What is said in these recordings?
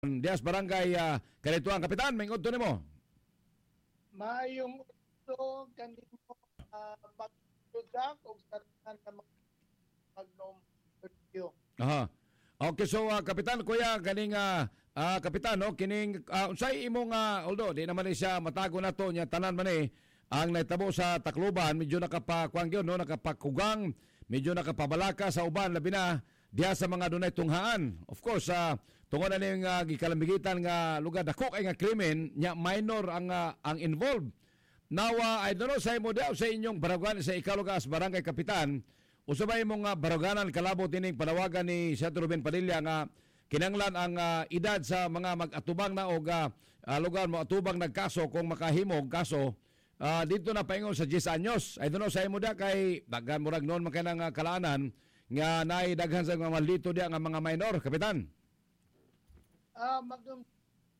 Dias Barangay Kalituan. Kapitan, may ngudto nimo. Mayong ito kanimo pagdudak o saratan na magnom video. Aha. Okay, so Kapitan, kuya, ganing Kapitan, no, kining unsay imong although di naman siya matago na to nya tanan man ang naitabo sa Tacloban, medyo nakapakuang yun, no, nakapakugang, medyo nakapabalaka sa uban, labi na diya sa mga dunay tunghaan. Of course, tungod na ning gikalambigitan nga lugar dako kay nga krimen, nya minor ang involved. Now, I don't know sa imo daw sa inyong baragan sa ikalugas barangay kapitan, usabay imong baraganan kalabot ining panawagan ni Senator Ruben Padilla nga kinanglan ang edad sa mga mag-atubang na og lugar mo atubang nagkaso kung makahimog kaso dito na paingon sa 10 anyos. I don't know sa imo da kay daghan murag noon man kanang kalaanan nga naay daghan sa mga maldito dia nga mga minor, kapitan. Magdum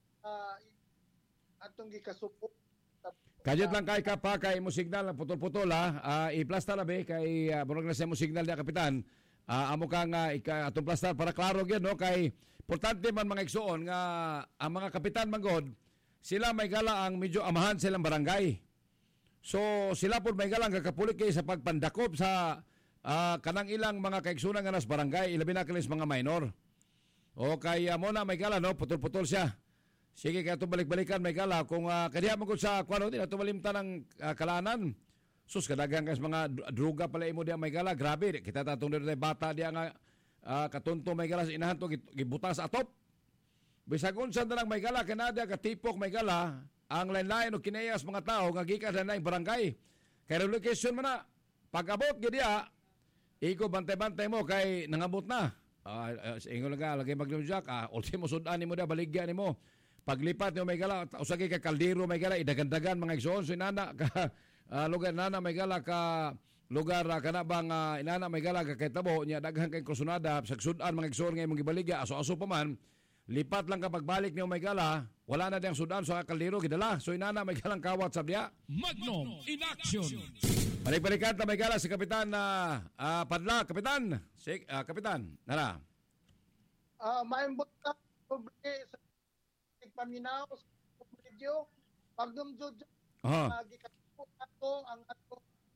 atong gikasupo. Kajit lang kay ka pa kay mo signal na putol-putol i-plasta na be kay murag na sa mo signal dia kapitan. Amo kang atong plastar para klaro gyud no kay importante man mga igsuon nga ang mga kapitan manggod sila may gala ang medyo amahan silang barangay. So sila po may galang kakapulik kay sa pagpandakop sa kanang ilang mga kaigsunan nga nas barangay, ilabi na kalis mga minor. O kay mo na may gala no, putol-putol siya. Sige kay balik-balikan may gala kung kadiha mo sa kuno din ato malimtan ng kalanan. Sus kadagang kas mga droga pala imo diya may gala, grabe kita tatong dito bata diya nga katunto may gala sa inahan to gibutas atop. Bisag unsa na lang may gala kanada ka tipok may gala ang lain-lain o kinayas mga tao nga gikan na ng barangay. Kay relocation man na. Pag-abot gid diya, iko bantay-bantay mo kay nangabot na. Ingon lang lagay maglumjak, ultimo sudan nimo da baligya nimo. Paglipat nimo may gala usagi ka kaldero may gala idagandagan mga igsoon so inana ka lugar nana may gala ka lugar kana bang inana may gala ka kay tabo nya daghan kay krusonada sa sudan mga igsoon nga imong gibaligya aso-aso pa man. Lipat lang kapag balik niyo may gala, wala na diyang sudan sa kaldero gidala. So inana may galang kawat sa diya. Magnum in action. Balik-balikan ta may gala si Kapitan Padla, Kapitan. Si Kapitan, nara. Maimbot na pobre sa paminaw sa video pagdumjud gikasupo ato ang ato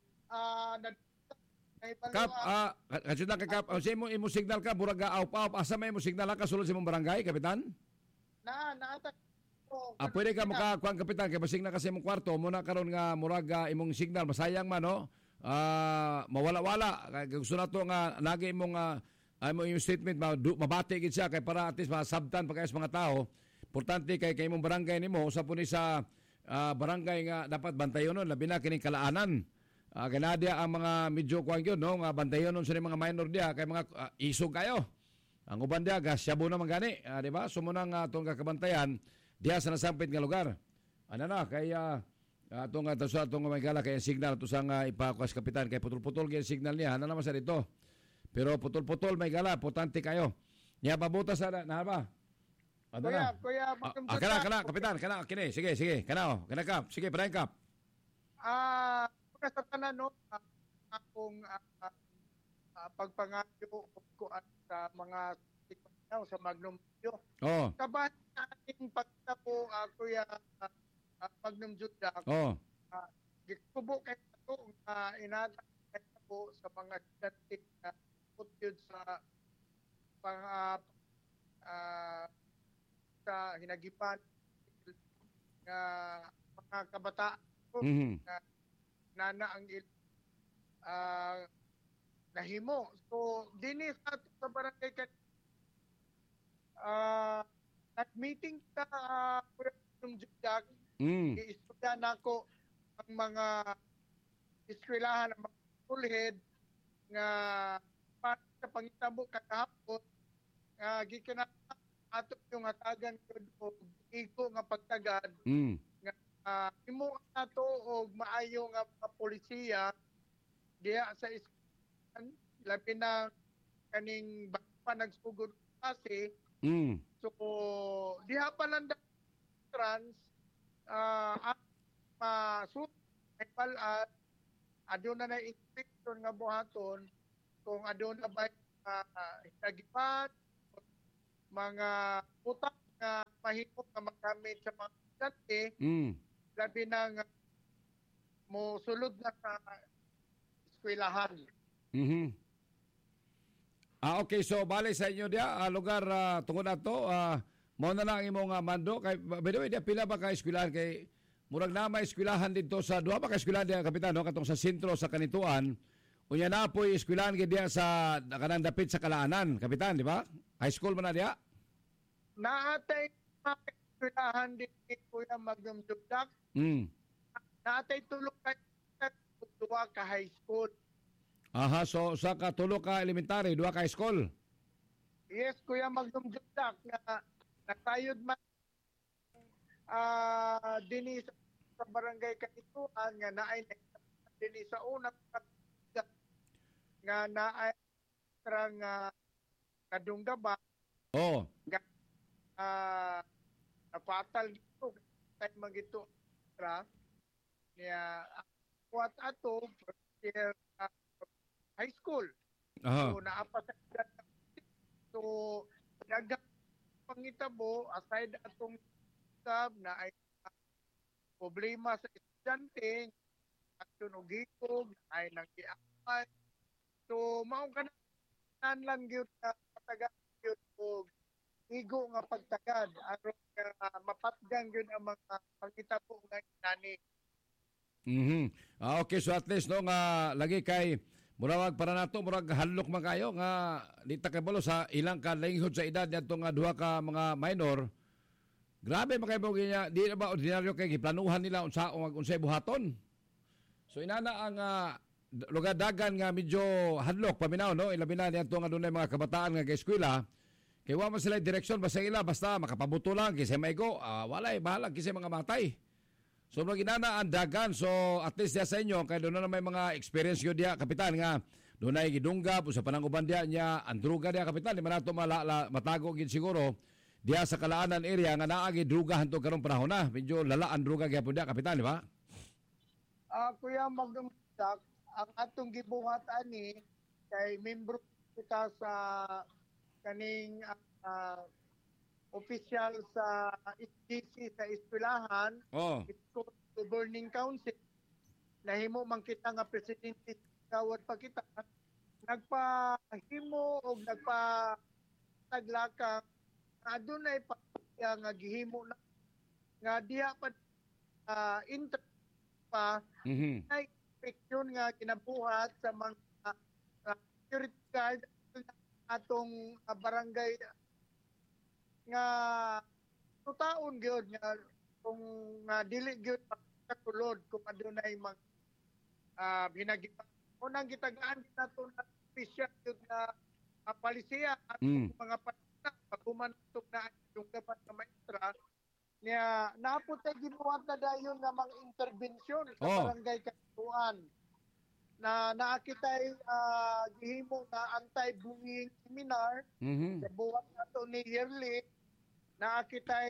Kap, kasi na kap, sa imo signal ka, buraga aw-aw, asa may imo signal ka sulod sa imong barangay, kapitan? Naata ko. Pwede ka makakuan kapitan, kay basig na kasi imong kwarto, muna karon nga muraga imong signal, masayang man, no? Mawala-wala, gusto na to nga, lagi imong yung statement, mabati gid siya, kay para at least masabtan pagkayas mga tao. Importante kay imong barangay nimo, usa po ni sa barangay nga dapat bantayon nun, labi na kining kalaanan. Ganadya ang mga medyo kuang yun, no? Nga bantayon nun sa mga minor diya, kay mga isog kayo. Ang uban diya, gasyabo naman gani, di ba? Sumunang itong kakabantayan, diya sa nasampit nga lugar. Ano na, kaya itong may gala, kaya signal, ito sa ipakuas kapitan, kaya putol-putol kaya signal niya, ano naman sa dito? Pero putol-putol, may gala, potante kayo. Niya pabutas na ba? Ano na? Kuya, kana, kapitan, kana, kini, sige, kana kap, sige, parayin kap. Sa tanan no akong pagpangayo ko sa mga tikmaw sa Magnum Video. Oh. Kaban ating pagtapo kuya Magnum Juda. Oh. Gikubo kay ato inata po sa mga dating putyod sa sa hinagipan nga mga kabataan nana ang nahimo. So dinhi sa barangay nag-meeting ta ng Judak. Iistorya nako ang mga eskwelahan ng mga schoolhead nga para sa pangitabo kakahapon nga gikan ato yung hatagan ko iko nga pagtagad imo ato og maayo nga mga polisiya diha sa iskan labi na kaning pa nagsugod kasi so diha pa lang trans masud ay pala aduna na inspector nga buhaton kung aduna ba nagipan mga utak mahimo nga magamit sa mga estudyante, Mm. labi na nga mo sulod na sa eskwelahan. Mhm. Okay, so bali sa inyo dia lugar tungod ato mao na lang imong mando kay by the way dia pila ba ka eskwelahan kay murag na may eskwelahan dito sa duha pa ka eskwelahan dia kapitan no katong sa sentro sa Kanituan unya na po'y eskwelahan gid dia sa kanang dapit sa Kalaanan kapitan di ba? High school man na dia? Naatay mga eskwelahan din ni Kuya Magnum Dugdak. Mm. Naatay tulog ka duwa ka high school. Aha, so sa katulo ka elementary, duha ka high school. Yes, Kuya Magnum Dugdak na nasayod man dinhi sa barangay Kanituan nga naay dinhi sa unang nga naay trang kadungdaba Oh. napatal dito tay magito tra niya kuat ato first year high school. Aha. So naapa sa edad na- so daghang pangitabo aside atong sab na ay problema sa estudyante action og hikog ay nang-iamay. So mao kana lang gyud patagan gyud og igo nga pagtagad aron mapatgan gyud ang mga pangitabo nga inani. Mhm. Okay, so at least no nga lagi kay murag para nato murag halok man kayo nga di ta kabalo sa ilang ka linghod sa edad ngadto nga duha ka mga minor. Grabe man kay mo ginya di na ba ordinaryo kay giplanuhan nila unsaon unsay buhaton. So inana ang lugar dagan nga medyo hadlok paminaw no ilabi na niadto nga dunay mga kabataan nga eskwela kay wa man sila direksyon basta ila basta makapabuto lang kisay maigo walay bahala kisay mga matay. So mga ginana ang dagan so at least diya sa inyo kay doon na may mga experience yun diya kapitan nga doon ay gidunggap sa pananguban diya niya ang druga diya kapitan di man nato matago gid siguro diya sa Kalaanan area nga naagi druga hanto karong panahon na medyo lala ang druga gyapon diya kapitan di ba? Kuya Magnum Dugdak, ang atong gibuhat ani kay membro kita sa kaning official sa SGC sa eskwelahan, Oh. School Governing Council. Nahimo man kita nga presidente kawat pa kita. Nagpahimo og nagpataglakang adunay pa nga gihimo na nga diha pa pa Mhm. na inspeksyon nga kinabuhat sa mga security guard atong barangay nga tutaon gyud nga kung dili gyud katulod kung adunay mga hinagita unang gitagaan nato na official gyud nga palisiya at mga pagkuman tok na yung dapat na maestra niya naputay ginuhat na dayon nga mga intervensyon sa barangay Kanituan na naakitay gihimo na anti-bullying seminar sa buwan nato ni yearly naakitay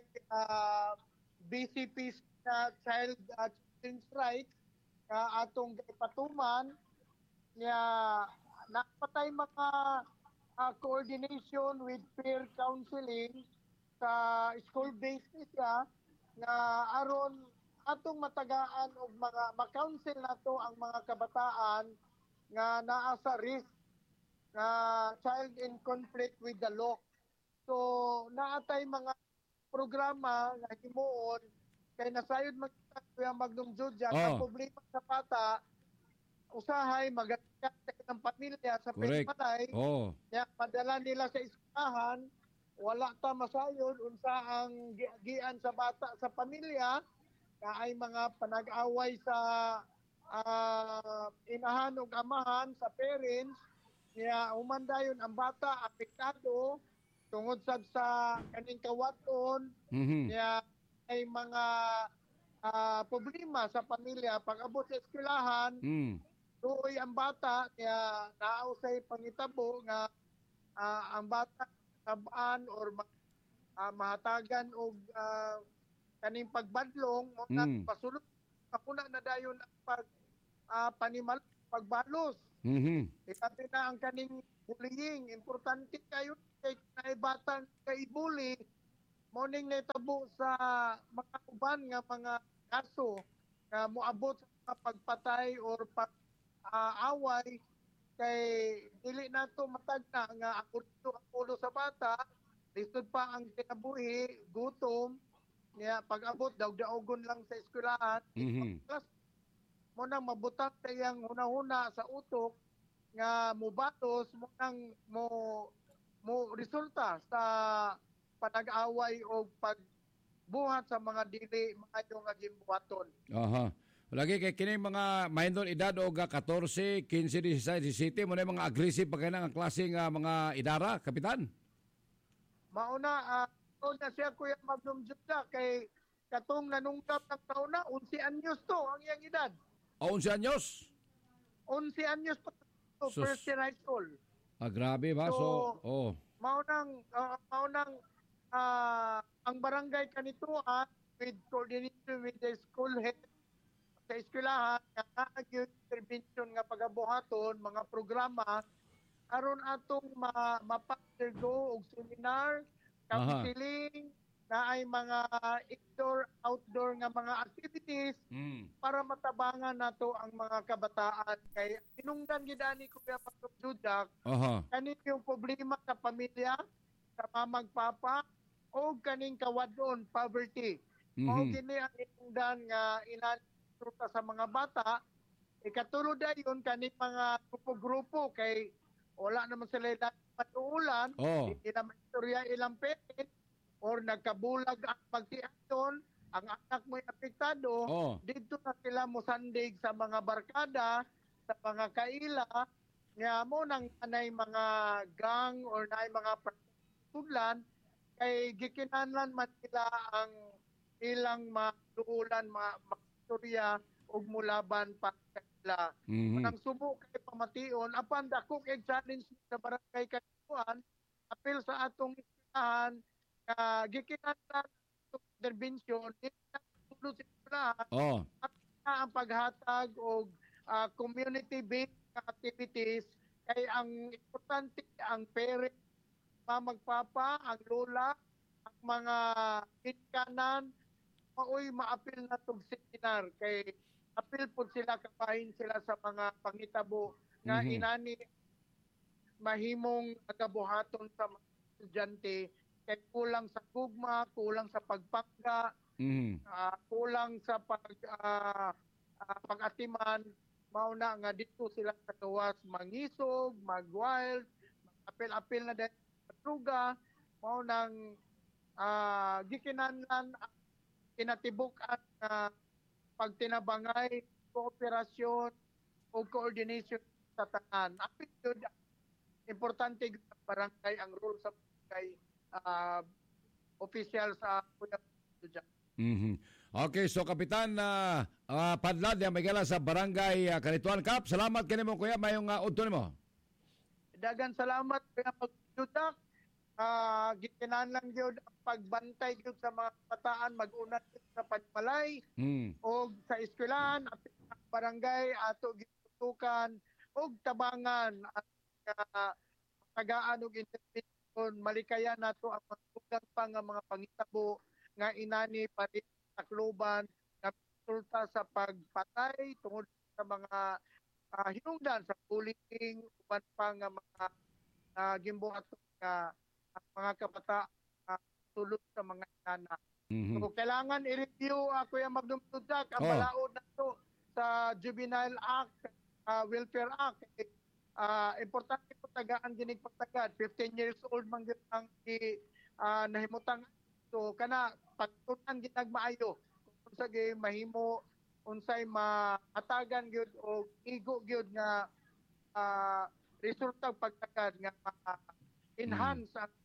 BCP na children's rights atong ipatuman niya napatay mga coordination with peer counseling sa school-based siya nga aron atong matagaan og mga ma-counsel nato ang mga kabataan nga naa sa risk nga child in conflict with the law. So naatay mga programa nga himuon kay nasayod magkita Kuya Magnum Dugdak ang problema sa bata usahay magagat ng pamilya sa pagmalay. Kaya padala nila sa eskwelahan wala ta masayod unsa ang gian sa bata sa pamilya ay mga panag-away sa inahan ug amahan sa parents niya humandayon ang bata apektado tungod sa kaning kawaton niya ay mga problema sa pamilya pag-abot sa eskwelahan tuoy ang bata niya nausay pangitabo nga ang bata taban or mahatagan og kaning pagbadlong mo pasulod kapuna na dayon ang panimal pagbalos. Sabi na ang kaning bullying importante kayo kay batang kay bully morning na itabo sa mga uban nga mga kaso nga moabot sa mga pagpatay or pag-away kay dili nato matagna nga ang ulo sa bata lisod pa ang kinabuhi gutom niya pag-abot daog-daogon lang sa eskwelahan plus mo nang mabutang tayang hunahuna sa utok nga mubatos mo nang mo resulta sa panag-away o pagbuhat sa mga dili mga nga gimbuhaton. Aha. Lagi kay kini mga minor edad o 14, 15, 16, 17 mo na mga aggressive pa kay nga klase nga mga idara, kapitan. Mauna na siya Kuya Magnum Juda kay katong nanungkap ng taon na 11 anyos to ang iyang edad. 11 anyos? 11 anyos pa to, first year high school. Grabe ba? So maunang ang barangay kanituan with coordination with the school head sa eskwelahan nga nag-intervention nga pagabuhaton mga programa aron atong mapag-undergo og seminar, counseling, na ay mga indoor, outdoor nga mga activities para matabangan nato ang mga kabataan. Kay inungdan gid ani ko kaya pagdudak kani yung problema sa pamilya, sa mamag papa o kaning kawadon, poverty. O kini ang inungdan nga inatruta sa mga bata. Ikatulod dayon kani mga grupo-grupo kay wala naman sila patuulan, hindi naman istorya ilang parents or nagkabulag ang pagtiayon, ang anak mo'y apektado, dito na sila mosandig sa mga barkada, sa mga kaila, nga mo nang anay mga gang or naay mga pagtulan, kay gikinahanglan man sila ang ilang maduulan, istorya, ug mulaban pa kanila. Nang subo kay pamation, apan dako kay challenge sa barangay kanituan, apil sa atong iskulahan, gikinahanglan intervention tulo sa ang paghatag og community-based activities kay ang importante ang parents, mamagpapa, ang lola, ang mga pinkanan maoy maapil na tog seminar kay apil po sila kapahin sila sa mga pangitabo nga inani mahimong agabuhaton sa mga estudyante kay kulang sa gugma, kulang sa pagpangga, kulang sa pag-atiman, mauna nga dito sila sa kawas mangisog, mag-wild, apil-apil na dahil patruga, maunang gikinanlan kinatibuk at pagtinabangay, kooperasyon o coordination sa tanan. Apil yun, importante ang barangay, ang role sa barangay official sa Kuya Juda. Okay, so Kapitan Padlad, may gala sa Barangay Kanituan Kap. Salamat kanimo Kuya, mayong udto nimo. Dagan salamat Kuya Juda. Gikinahanglan gyud ang pagbantay gyud sa mga kabataan, mag-una sa pagmalay o sa eskwelahan at barangay ato gitutukan og tabangan at tagaan og intervention malikaya nato ang mga pa nga mga pangitabo nga inani pa rin takloban nga resulta sa pagpatay tungod sa mga hinungdan sa bullying uban pa nga mga gimbuhat nga mga kabataan tulog sa mga inana. So kailangan i-review Kuya Magnum Tudak ang balaod nato sa Juvenile Act, Welfare Act. Importante po tagaan ginig pagtagad 15 years old man gyud ang nahimutang so kana pagtunan ginagmaayo kung sa mahimo unsay mahatagan gyud o igo gyud nga resulta pagtagad nga enhance ang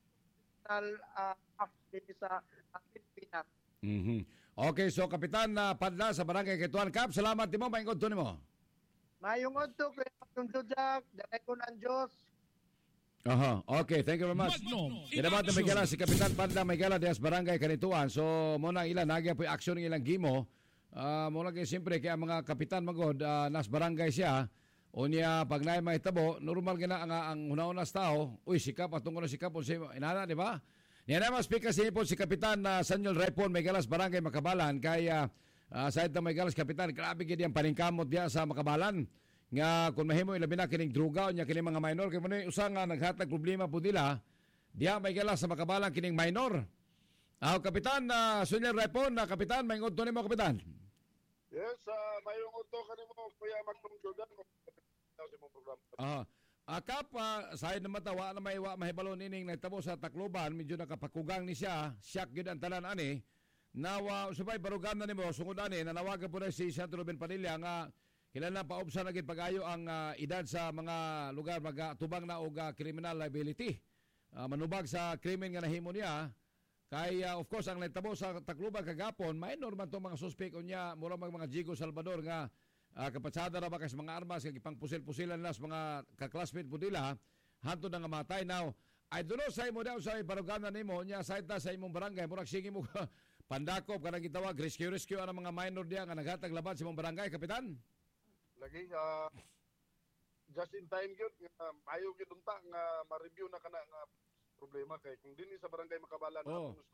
sa Pilipinas. Okay, so Kapitan Padla sa Barangay Kanituan Kap, salamat nimo, maingod to nimo. Mayong odto Kuya Magnum Tudak, dalay ko ng Diyos. Okay, thank you very much. Kinabat na Maygala si Kapitan Padla Maygala des Barangay Kanituan. So muna ilan nagya po action ng ilang gimo. Muna kay siyempre kaya mga kapitan magod nas barangay siya. Unya pag naay mahitabo, normal gina ang una-unas tao. Uy, sikap atong ko na sikap unsa inana, di ba? Yan naman, speaker sinipon si Kapitan Sanyol Repon, may galas barangay Makabalan. Kaya sa ito may galas, Kapitan, grabe gid ang paningkamot diya sa Makabalan. Nga kung mahimo ilabi na kining druga o niya kining mga minor. Kaya muna usa nga naghatag problema po nila, diya may galas sa Makabalan kining minor. Kapitan Sanyol Repon, Kapitan, may ngodto nimo, Kapitan. Yes, mayong unto kanimo kuya magtungjogan ko sa imong programa. Kap, sahid na matawa na mahibalo nining nagtabo sa Tacloban, medyo nakapakugang ni siya, siyak yun ang tanan ani, nawa, subay, barugan na nimo, sungod ani, nanawagan po na si Santo Ruben Padilla nga, kilala pa obsa na pag-ayo ang edad sa mga lugar magatubang na og criminal liability. Manubag sa krimen nga nahimo niya, kay of course ang nagtabo sa Tacloban kagapon, minor man tong mga suspect niya, mura mga Jigo Salvador nga, kapatsada na ba kasi mga armas kay pang pusil-pusilan na sa mga ka-classmate po nila hanto na nga matay. Now I don't know sa imo daw sa baruganan nimo nya sa sa imong barangay murag sige mo pandakop kanang gitawag rescue ang mga minor diya nga naghatag laban sa imong barangay, Kapitan. Lagi just in time gyud ayo gyud unta nga ma-review na kana nga problema kay kung dinhi sa barangay Makabalan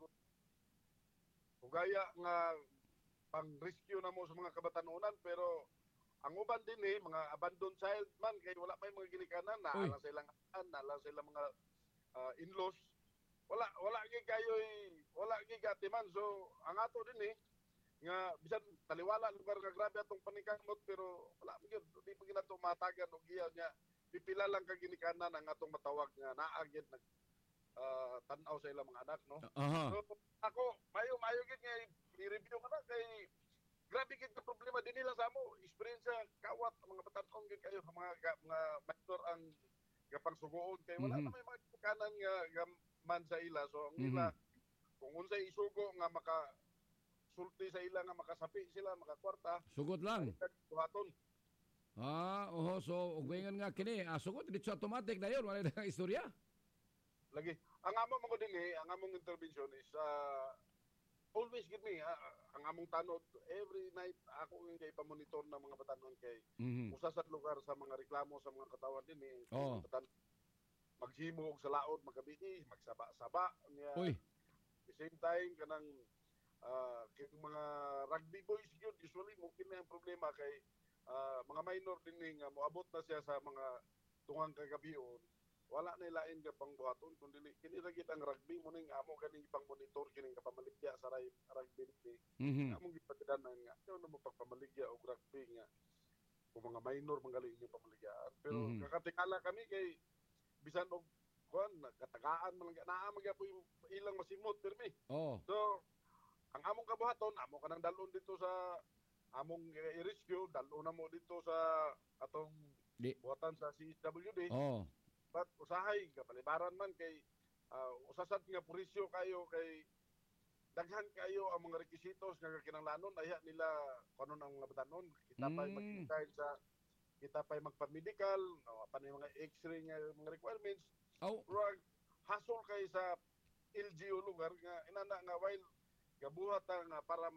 ugaya nga pang-rescue na mo sa mga kabatanunan pero ang uban din mga abandoned child man kay wala pa yung mga ginikanan na sa ilang mga in-laws wala gigati man so ang ato din nga bisan taliwala lugar nga grabe atong paningkamot pero wala gyud di pa ginato matagan og iya nya pipila lang ka ginikanan ang atong matawag nga naa gyud nag tan-aw sa ilang mga anak no. So ako mayo gyud nga i-review ka na kay grabe gid ka problema din nila sa amo experience kawat mga batan-on gid kayo mga mentor ang gapang sugoon kay wala na may mga kanan nga man sa ila so ang ila kung unsay isugo nga maka sulti sa ila nga makasapi sila makakwarta sugot lang tuhaton so ugwengan nga kini sugot dito automatic na yon wala na istorya lagi ang amo mo din ang among intervention is always give me ang among tanod every night ako yung kay pamonitor ng mga batanon kay usa sa lugar sa mga reklamo sa mga katawan din maghimog sa laod magabi magsaba-saba niya the same time kanang kay mga rugby boys yun usually mungkin na ang problema kay mga minor din nga moabot na siya sa mga tungang kagabion wala na ilain ka pang buhaton kundi kini ra gid ang rugby mo ning amo kaning pang monitor kining kapamaligya sa rugby ni among gipatidanan nga ano mo pagpamaligya og rugby nga kung mga minor manggaling yung pamaligyaan pero kakatingala kami kay bisan og kuan katagaan man naa magyapon yung ilang masimot permi so ang among kabuhaton amo kanang dalon dito sa among i-rescue dalon na mo dito sa atong buhatan sa CSWD but usahay kapalibaran man kay usasad nga purisyo kayo kay daghan kayo ang mga requisitos nga kinahanglanon ayha nila kanon ang mga batanon kita pay magkikain sa kita pay magpa-medical pa ni mga x-ray nga mga requirements hasol kay sa LGU lugar nga inana nga while gabuhat nga para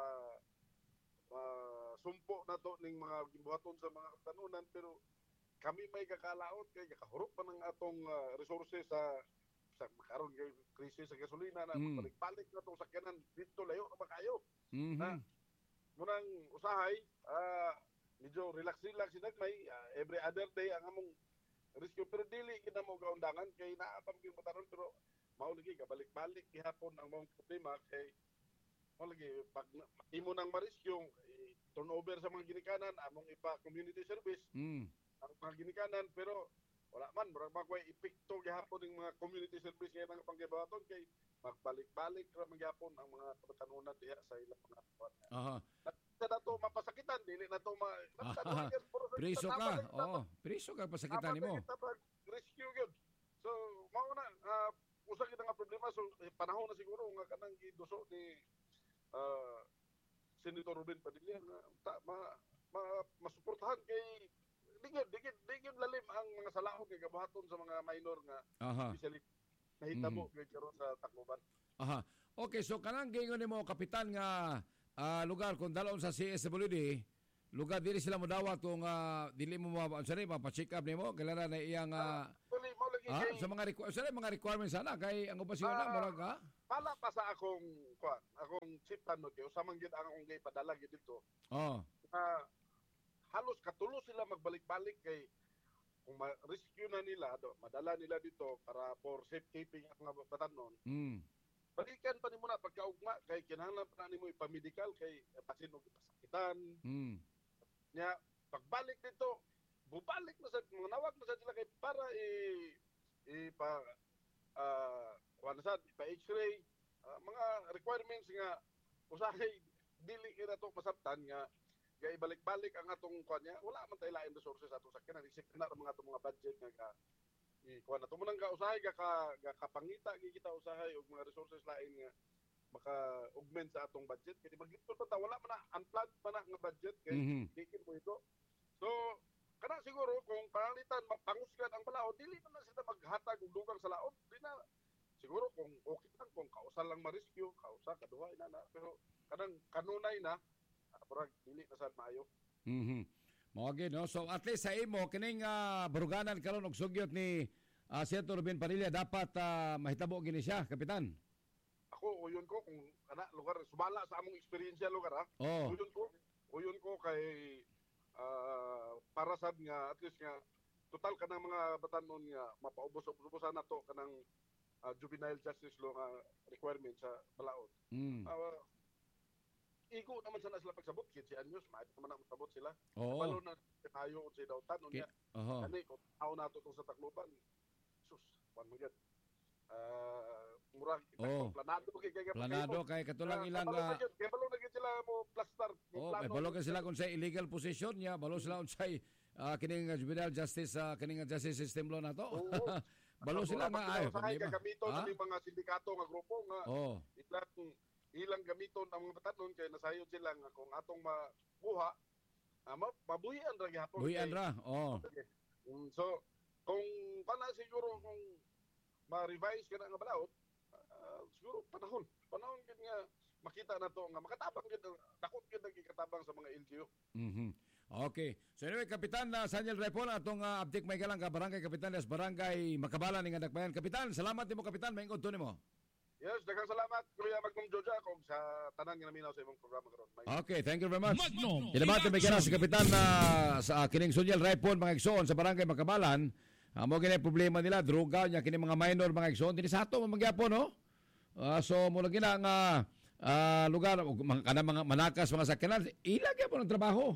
sumpo na to ning mga gibuhaton sa mga tanunan pero kami may kakalaot kay kakahurot pa ng atong resources sa karon kay krisis sa gasolina na balik-balik na tong sakyanan dito layo na ba kayo na munang usahay medyo relax sinagmay every other day ang among rescue pero dili kita mo gaundangan kay naapam gyud bataron pero mao lagi kabalik-balik gihapon ang mong problema kay mao lagi pag imo nang ma-rescue turnover sa mga ginikanan among ipa community service ang mga ginikanan pero wala man murag magway epekto gihapon ng mga community service nga nang panggibaton kay magbalik-balik ra magyapon ang mga batanunan diha sa ilang mga kuan. Sa dato mapasakitan dili na to priso ka. Priso ka pasakitan nimo. Rescue gyud. So mao na usa kita nga problema so panahon na siguro nga kanang giduso ni Senator Ruben Padilla nga masuportahan kay digid lalim ang mga salahog kay gabuhaton sa mga minor nga especially nahitabo kay karon sa Tacloban. Okay, so kanang gingon nimo kapitan nga lugar kung dalon sa CSWD lugar dili sila mo dawat kung dili mo pa-check up nimo kailangan na iyang mo lagi kay sa mga requirements sana kay ang obasyon na murag ha. Pala pa sa akong chief tanod kay usamang gid ang akong padala gid dito. Halos katulo sila magbalik-balik kay kung ma-rescue na nila, madala nila dito para for safekeeping ang mga batanon. Balikan pa nimo na pagkaugma kay kinahanglan pa nimo ipamedical kay pasin og kasakitan. Nya pagbalik dito, bubalik na sa mga nawag na sa sila kay para pa-X-ray, mga requirements nga usahay dili ira to masabtan nga ibalik-balik ang atong kanya, wala man tay lain resources ato sa kinang isip na mga budget nga kuan ato mo nang usahay kapangita kita usahay og mga resources lain nga maka-augment sa atong budget kay magdito ta wala man na unplanned pa na nga budget kay dikin mo ito. So kana siguro kung pangalitan mapangusgan ang balaod dili man na sila maghatag og dugang sa laod di na siguro kung okay lang kung kausa lang ma-rescue kausa kaduha na pero kanang kanunay na parang dili na sad maayo. Mao gid no. So at least sa imo kining baruganan karon og sugyot ni Senator Robin Padilla dapat mahitabo gini siya, kapitan. Ako uyon ko kung ana lugar sumala sa among eksperyensya lugar ha. Uyon ko kay para sad nga at least nga total kanang mga batanon nga mapaubos-ubosan nato kanang juvenile justice law nga requirement sa balaod. Igo naman sana sila pagsabot kit si anyos maayos naman ang sabot sila. Palo na tayo sa dautan unya. Ani ko tao nato tong sa Tacloban. Sus, wan mo gid. Murag planado kay katulang ilang kay balo na gid sila mo plaster. Balo ka sila kung sa illegal possession niya, balo sila unsay kining juvenile justice kining justice system law nato. Balo sila nga ay problema. Gamiton ng mga sindikato nga grupo nga ilang gamiton ang mga batanon kay nasayod sila nga kung atong mabuha mabuhian ra gyapon. Buhian ra. So kung kana siguro kung ma-revise kana nga balaod siguro panahon gid nga makita nato nga makatabang gid dakot gid nagikatabang sa mga LGU. Okay. So anyway, Kapitan Saniel Repon atong update may galang ka Barangay Kapitan des Barangay Makabalan ning Dakbayan. Kapitan, salamat nimo Kapitan, maingod to nimo. Yes, daghang salamat Kuya Magnum Joja kung sa tanan nga naminaw sa imong programa karon. Okay, thank you very much. Ilabate may kana si Kapitan sa kining Saniel Repon mga igsoon sa Barangay Makabalan. Amo gini problema nila droga nya kini mga minor mga igsoon dinhi sa ato magyapon no. So mo lagi na nga lugar kana mga manakas mga sakyanan ilagay po ng trabaho.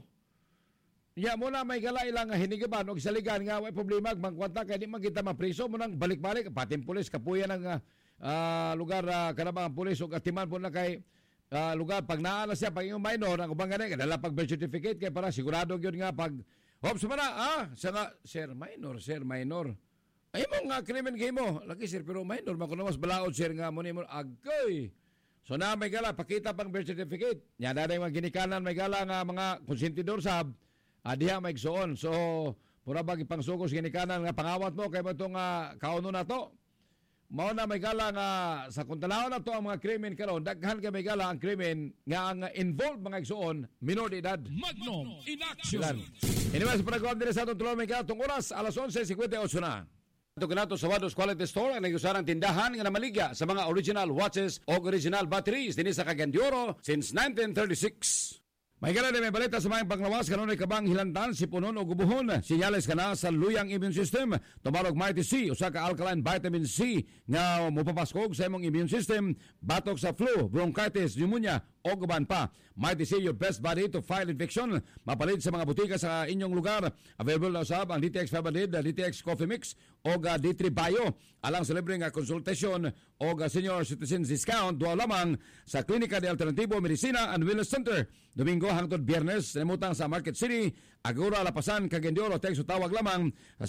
Ya mo na may gala ilang hinigaban og saligan nga way problema magkwanta kay di man kita mapriso mo nang balik-balik pating pulis kapuya ng lugar kanabang pulis ug atiman po na kay lugar pag naa na siya pag yung minor ang ubang gani kadala pag birth certificate kay para sigurado gyud nga pag hops mana sir minor ay mo nga krimen kay mo lagi sir pero minor man kuno mas balaod sir nga mo nimo agay. So na may gala pakita pang birth certificate nya daday mga ginikanan may gala nga mga konsentidor sab diha may igsoon. So pura bag ipangsugos ginikanan nga pangawat mo kay mo nga kauno na to. Mao na may gala nga sa kuntalahon na to ang mga krimen karon daghan kay may gala ang krimen nga ang involved mga igsoon minor de edad. Magnum in action. Anyway, sa panagon din sa atong tulong may katong oras alas 11:58 na. Ito kanato sa Wados Quality Store ang nagusarang tindahan nga namaligya sa mga original watches o original batteries dinhi sa Cagayan de Oro since 1936. May gala na may balita sa mga panglawas kanunay kabang hilantan si punon o gubuhon. Sinyales ka na sa luyang immune system. Tumarog Mighty C, usa ka alkaline vitamin C nga mopapaskog sa imong immune system. Batok sa flu, bronchitis, pneumonia o guban pa. Mighty C, your best buddy to fight infection. Mapalit sa mga butika sa inyong lugar. Available na usab ang DTX 500, DTX Coffee Mix o D3 Bio. Alang sa libreng konsultasyon o senior citizens discount duwa lamang sa Klinika de Alternativo Medicina and Wellness Center. Domingo hangtod Biyernes nimutang sa Market City, Agura, Lapasan, Cagayan de Oro. Text o tawag lamang sa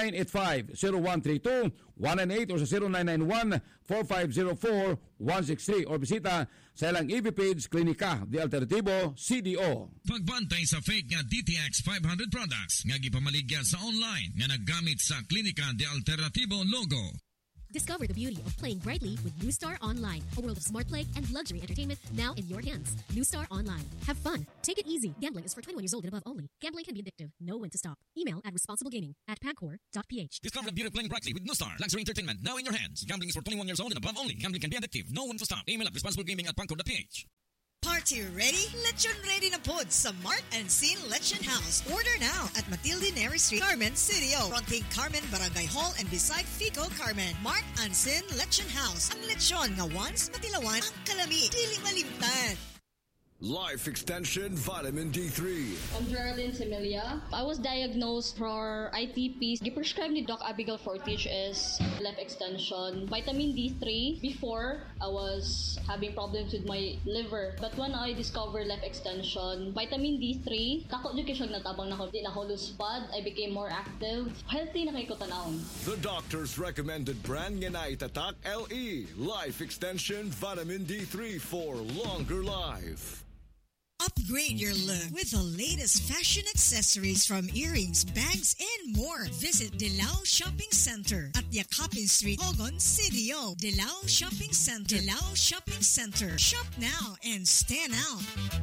0985-0132-198 o sa 0991-4504-163 or bisita sa ilang EV page Klinika de Alternativo CDO. Pagbantay sa fake nga DTX 500 products nga gipamaligya sa online nga naggamit sa Klinika de Alternativo logo. Discover the beauty of playing brightly with New Star Online, a world of smart play and luxury entertainment now in your hands. New Star Online. Have fun. Take it easy. Gambling is for 21 years old and above only. Gambling can be addictive. Know when to stop. Email at responsiblegaming@pagcor.ph. Discover the beauty of playing brightly with New Star. Luxury entertainment now in your hands. Gambling is for 21 years old and above only. Gambling can be addictive. Know when to stop. Email at responsiblegaming@pagcor.ph. Party ready? Lechon ready na pod sa Mark and Sin Lechon House. Order now at Matilde Neri Street, Carmen, CDO. Fronting Carmen Barangay Hall and beside Fico, Carmen. Mark and Sin Lechon House. Ang lechon nga once matilawan, ang kalami, dili malimtan. Life Extension Vitamin D3. I'm Geraldine Semilia. I was diagnosed for ITP. Giprescribed ni Doc Abigail Fortich is Life Extension Vitamin D3. Before, I was having problems with my liver. But when I discovered Life Extension Vitamin D3, kako dyan siya natabang na ko. Di na ko luspad. I became more active. Healthy na kay ko tanawon. The doctor's recommended brand nga na itatak LE. Life Extension Vitamin D3 for longer life. Upgrade your look with the latest fashion accessories from earrings, bags, and more. Visit Dilao Shopping Center at Yakapin Street, Hogon, CDO. Dilao Shopping Center. Dilao Shopping Center. Shop now and stand out.